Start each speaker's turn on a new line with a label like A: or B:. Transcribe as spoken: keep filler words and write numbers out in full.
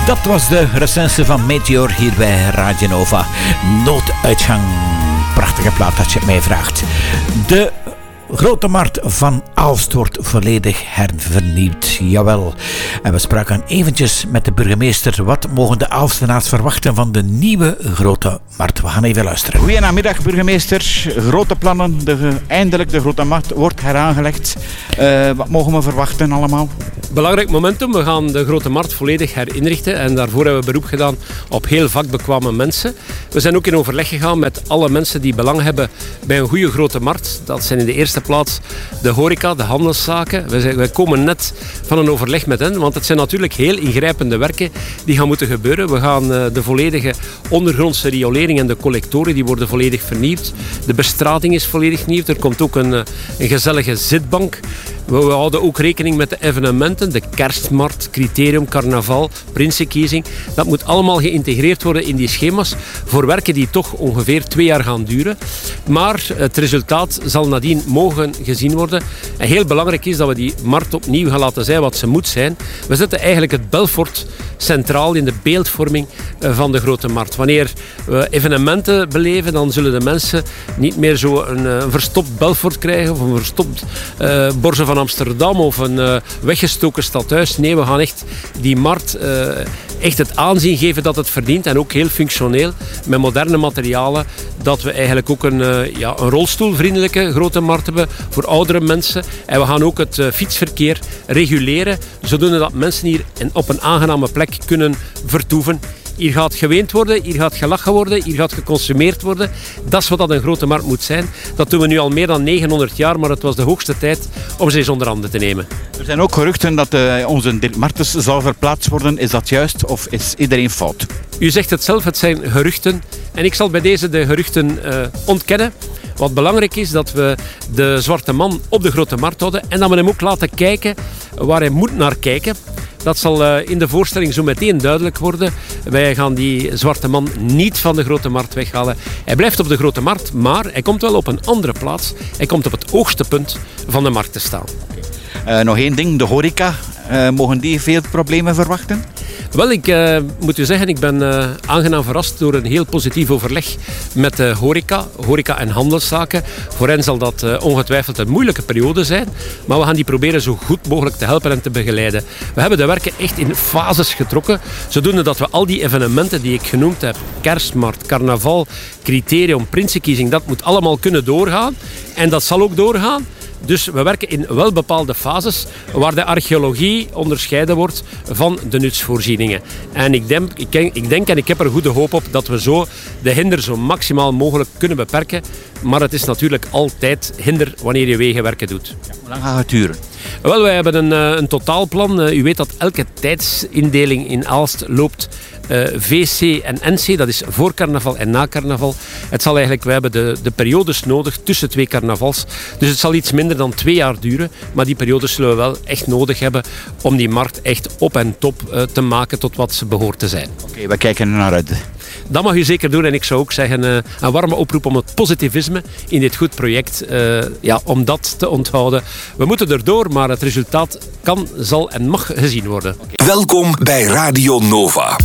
A: Dat was de recensie van Meteor hier bij Radio Nova. Nooduitgang. Prachtige plaat als je het mij vraagt. De Grote Markt van Aalst wordt volledig hervernieuwd. Jawel. En we spraken eventjes met de burgemeester. Wat mogen de Aalstenaars verwachten van de nieuwe Grote Markt? We gaan even luisteren.
B: Goedemiddag burgemeester. Grote plannen. De, eindelijk de Grote Markt wordt heraangelegd. Uh, wat mogen we verwachten allemaal?
C: Belangrijk momentum. We gaan de Grote Markt volledig herinrichten. En daarvoor hebben we beroep gedaan op heel vakbekwame mensen. We zijn ook in overleg gegaan met alle mensen die belang hebben bij een goede Grote Markt. Dat zijn in de eerste plaats de horeca, de handelszaken. Wij, zijn, wij komen net van een overleg met hen, want het zijn natuurlijk heel ingrijpende werken die gaan moeten gebeuren. We gaan uh, de volledige ondergrondse riolering en de collectoren, die worden volledig vernieuwd. De bestrating is volledig vernieuwd. Er komt ook een, een gezellige zitbank. We houden ook rekening met de evenementen, de kerstmarkt, criterium, carnaval, prinsenkiezing. Dat moet allemaal geïntegreerd worden in die schema's voor werken die toch ongeveer twee jaar gaan duren. Maar het resultaat zal nadien mogen gezien worden. En heel belangrijk is dat we die markt opnieuw gaan laten zijn wat ze moet zijn. We zetten eigenlijk het Belfort centraal in de beeldvorming van de Grote Markt. Wanneer we evenementen beleven, dan zullen de mensen niet meer zo een, een verstopt Belfort krijgen of een verstopt uh, Borze van Amsterdam of een uh, weggestoken stadhuis. Nee, we gaan echt die markt uh, echt het aanzien geven dat het verdient en ook heel functioneel met moderne materialen, dat we eigenlijk ook een, uh, ja, een rolstoelvriendelijke Grote Markt hebben voor oudere mensen. En we gaan ook het uh, fietsverkeer reguleren, zodoende dat mensen hier op een aangename plek kunnen vertoeven. Hier gaat geweend worden, hier gaat gelachen worden, hier gaat geconsumeerd worden. Dat is wat dat een Grote Markt moet zijn. Dat doen we nu al meer dan negenhonderd jaar, maar het was de hoogste tijd om ze eens onder handen te nemen.
B: Er zijn ook geruchten dat uh, onze Dirk Martens zal verplaatst worden. Is dat juist of is iedereen fout?
C: U zegt het zelf, het zijn geruchten. En ik zal bij deze de geruchten uh, ontkennen. Wat belangrijk is, dat we de zwarte man op de Grote Markt houden en dat we hem ook laten kijken waar hij moet naar kijken. Dat zal uh, in de voorstelling zo meteen duidelijk worden. Wij gaan die zwarte man niet van de Grote Markt weghalen. Hij blijft op de Grote Markt, maar hij komt wel op een andere plaats. Hij komt op het hoogste punt van de markt te staan.
B: Uh, nog één ding, de horeca. Uh, mogen die veel problemen verwachten?
C: Wel, ik uh, moet u zeggen, ik ben uh, aangenaam verrast door een heel positief overleg met de horeca, horeca en handelszaken. Voor hen zal dat uh, ongetwijfeld een moeilijke periode zijn, maar we gaan die proberen zo goed mogelijk te helpen en te begeleiden. We hebben de werken echt in fases getrokken, zodoende dat we al die evenementen die ik genoemd heb, kerstmarkt, carnaval, criterium, prinsenkiezing, dat moet allemaal kunnen doorgaan. En dat zal ook doorgaan. Dus we werken in wel bepaalde fases waar de archeologie onderscheiden wordt van de nutsvoorzieningen. En ik denk, ik, denk, ik denk en ik heb er goede hoop op dat we zo de hinder zo maximaal mogelijk kunnen beperken. Maar het is natuurlijk altijd hinder wanneer je wegenwerken doet.
B: Ja, hoe lang gaat het duren?
C: Wel, wij hebben een, een totaalplan. U weet dat elke tijdsindeling in Aalst loopt uh, V C en N C. Dat is voor carnaval en na carnaval. Het zal eigenlijk, wij hebben de, de periodes nodig tussen twee carnavals. Dus het zal iets minder dan twee jaar duren. Maar die periodes zullen we wel echt nodig hebben om die markt echt op en top uh, te maken tot wat ze behoort te zijn.
B: Oké, okay, we kijken er naar uit.
C: Dat mag u zeker doen en ik zou ook zeggen uh, een warme oproep om het positivisme in dit goed project, uh, ja, om dat te onthouden. We moeten erdoor, maar het resultaat kan, zal en mag gezien worden.
D: Okay. Welkom bij Radio Nova.